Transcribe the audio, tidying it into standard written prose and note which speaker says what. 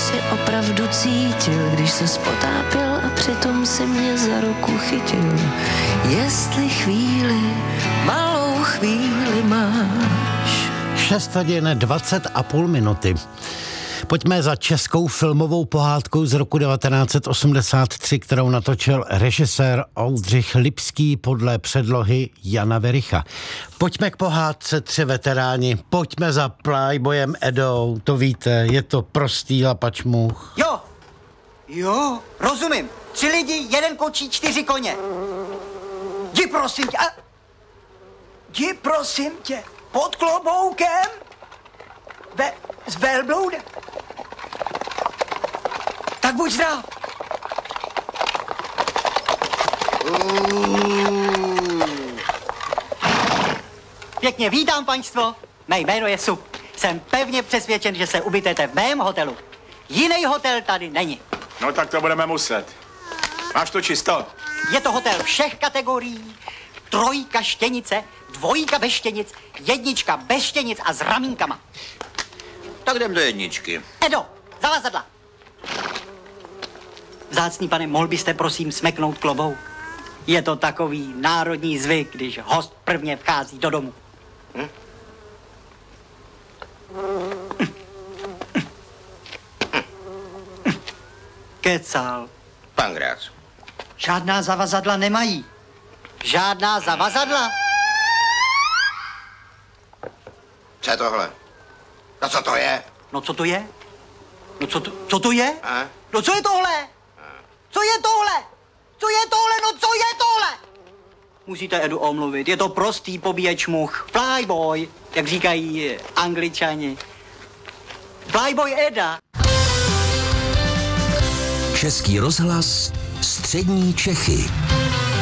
Speaker 1: si opravdu cítil, když se spotápěl a přitom si mě za ruku chytil. Jestli chvíli, malou chvíli máš.
Speaker 2: 6 hodin 20,5 minuty. Pojďme za českou filmovou pohádkou z roku 1983, kterou natočil režisér Oldřich Lipský podle předlohy Jana Vericha. Pojďme k pohádce Tři veteráni, pojďme za Playboyem Edou, to víte, je to prostý lapačmuch.
Speaker 3: Jo, rozumím. 3 lidi, 1 kočí, 4 koně. Jdi prosím tě, pod kloboukem s velbloudem. Tak buď zdrav. Pěkně vítám, paňstvo. Mé jméno je Sup. Jsem pevně přesvědčen, že se ubytete v mém hotelu. Jiný hotel tady není.
Speaker 4: No tak to budeme muset. Máš to čisto?
Speaker 3: Je to hotel všech kategorií. 3 štěnice, 2 bez štěnic, 1 bez štěnic a s ramínkama.
Speaker 5: Tak jdem do 1.
Speaker 3: Edo, zavazadla. Vzácný pane, mohl byste prosím smeknout klobouk? Je to takový národní zvyk, když host prvně vchází do domu. Kecal.
Speaker 5: Pan Grác.
Speaker 3: Žádná zavazadla nemají. Žádná zavazadla?
Speaker 5: Co je tohle? No co to je?
Speaker 3: No co to je? No co to je?
Speaker 5: A?
Speaker 3: No co je tohle? Co je tohle? Co je tohle? No co je tohle? Musíte Edu omluvit, je to prostý pobíječ much. Flyboy, jak říkají Angličani. Flyboy Eda.
Speaker 6: Český rozhlas, střední Čechy.